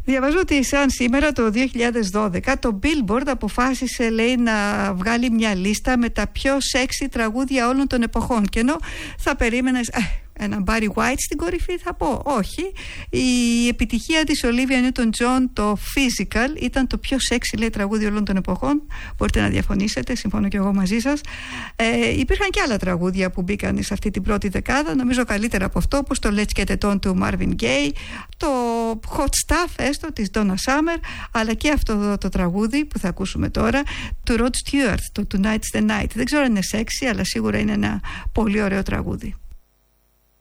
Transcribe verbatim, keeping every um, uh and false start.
Διαβάζω ότι σαν σήμερα το δύο χιλιάδες δώδεκα το Billboard αποφάσισε, λέει, να βγάλει μια λίστα με τα πιο sexy τραγούδια όλων των εποχών. Και ενώ θα περίμενες ε, ένα Barry White στην κορυφή, θα πω όχι. Η επιτυχία της Olivia Newton-John, το Physical, ήταν το πιο sexy, λέει, τραγούδι όλων των εποχών. Μπορείτε να διαφωνήσετε, συμφωνώ και εγώ μαζί σας. Ε, υπήρχαν και άλλα τραγούδια που μπήκαν σε αυτή την πρώτη δεκάδα, νομίζω καλύτερα από αυτό, όπως το Let's Get It On του Marvin Gaye, το Hot Stuff έστω της Donna Summer, αλλά και αυτό εδώ το τραγούδι που θα ακούσουμε τώρα του Rod Stewart, το Tonight's the Night. Δεν ξέρω αν είναι sexy, αλλά σίγουρα είναι ένα πολύ ωραίο τραγούδι.